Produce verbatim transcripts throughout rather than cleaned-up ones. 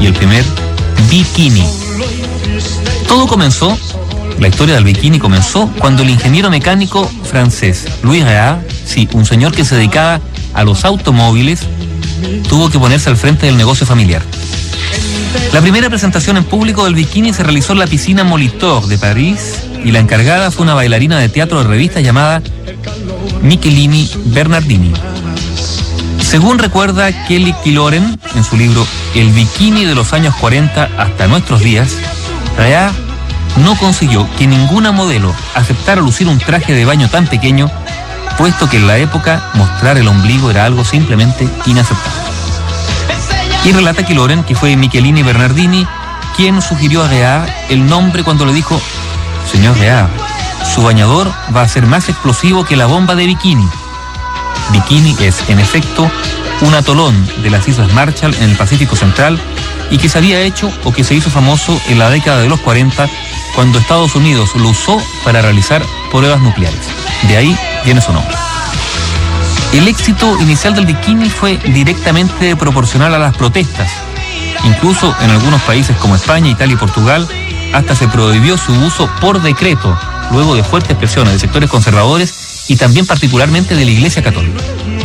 y el primer bikini. Todo comenzó, la historia del bikini comenzó cuando el ingeniero mecánico francés Louis Réard, sí, un señor que se dedicaba a los automóviles, tuvo que ponerse al frente del negocio familiar. La primera presentación en público del bikini se realizó en la piscina Molitor de París y la encargada fue una bailarina de teatro de revista llamada Michelini Bernardini. Según recuerda Kelly Killoren en su libro El bikini de los años cuarenta hasta nuestros días, Réard no consiguió que ninguna modelo aceptara lucir un traje de baño tan pequeño, puesto que en la época mostrar el ombligo era algo simplemente inaceptable. Y relata Killoren que fue Michelini Bernardini quien sugirió a Réard el nombre cuando le dijo: señor Réard, su bañador va a ser más explosivo que la bomba de bikini. Bikini es, en efecto, un atolón de las Islas Marshall en el Pacífico Central y que se había hecho o que se hizo famoso en la década de los cuarenta cuando Estados Unidos lo usó para realizar pruebas nucleares. De ahí viene su nombre. El éxito inicial del bikini fue directamente proporcional a las protestas. Incluso en algunos países como España, Italia y Portugal, hasta se prohibió su uso por decreto, luego de fuertes presiones de sectores conservadores y también particularmente de la Iglesia Católica.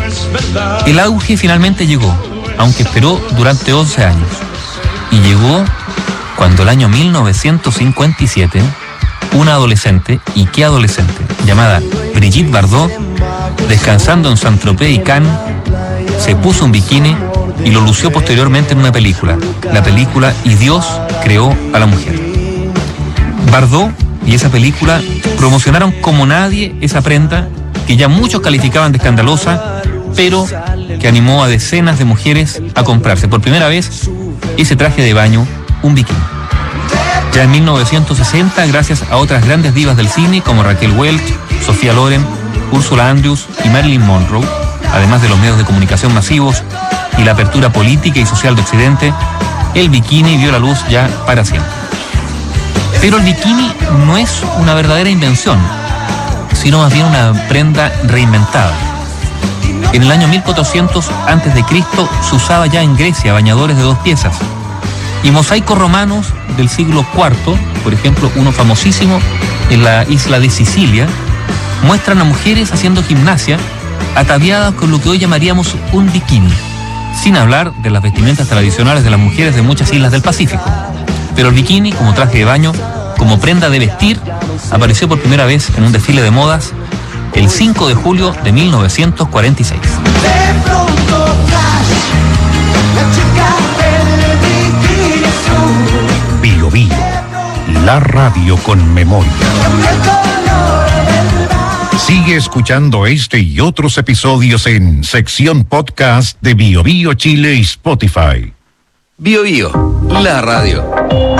El auge finalmente llegó, aunque esperó durante once años. Y llegó cuando el año mil novecientos cincuenta y siete, una adolescente, y qué adolescente, llamada Brigitte Bardot, descansando en Saint-Tropez y Cannes, se puso un bikini y lo lució posteriormente en una película, la película Y Dios creó a la mujer. Bardot y esa película promocionaron como nadie esa prenda que ya muchos calificaban de escandalosa, pero que animó a decenas de mujeres a comprarse por primera vez ese traje de baño, un bikini. Ya en mil novecientos sesenta, gracias a otras grandes divas del cine como Raquel Welch, Sofía Loren, Ursula Andrews y Marilyn Monroe, además de los medios de comunicación masivos y la apertura política y social de Occidente, el bikini vio la luz ya para siempre. Pero el bikini no es una verdadera invención, sino más bien una prenda reinventada. En el año mil cuatrocientos antes de Cristo se usaba ya en Grecia bañadores de dos piezas. Y mosaicos romanos del siglo cuarto, por ejemplo, uno famosísimo en la isla de Sicilia, muestran a mujeres haciendo gimnasia ataviadas con lo que hoy llamaríamos un bikini, sin hablar de las vestimentas tradicionales de las mujeres de muchas islas del Pacífico. Pero el bikini, como traje de baño, como prenda de vestir, apareció por primera vez en un desfile de modas el cinco de julio de mil novecientos cuarenta y seis. Bio Bio, la radio con memoria. Sigue escuchando este y otros episodios en sección podcast de Bio Bio Chile y Spotify. Bio Bio, la radio.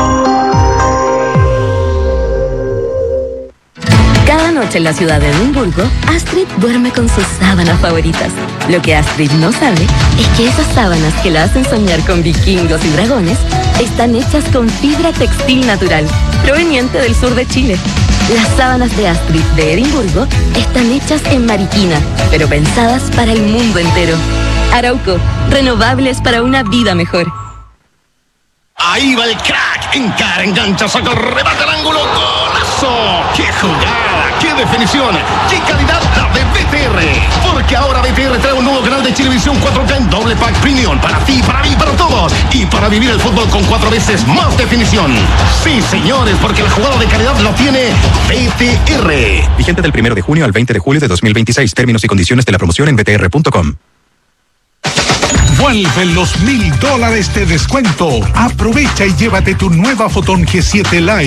Cada noche en la ciudad de Edimburgo, Astrid duerme con sus sábanas favoritas. Lo que Astrid no sabe es que esas sábanas que la hacen soñar con vikingos y dragones están hechas con fibra textil natural, proveniente del sur de Chile. Las sábanas de Astrid de Edimburgo están hechas en Mariquina, pero pensadas para el mundo entero. Arauco, renovables para una vida mejor. Ahí va el crack, encara, engancha, saca el remate al ángulo, golazo. ¡Qué jugada! ¡Qué definición! ¡Qué calidad la de B T R! Porque ahora B T R trae un nuevo canal de Chilevisión cuatro K en doble pack premium para ti, para mí, para todos. Y para vivir el fútbol con cuatro veces más definición. Sí, señores, porque la jugada de calidad lo tiene B T R. Vigente del primero de junio al veinte de julio de dos mil veintiséis. Términos y condiciones de la promoción en b t r punto com. Vuelven los mil dólares de descuento. Aprovecha y llévate tu nueva Photon G siete Lite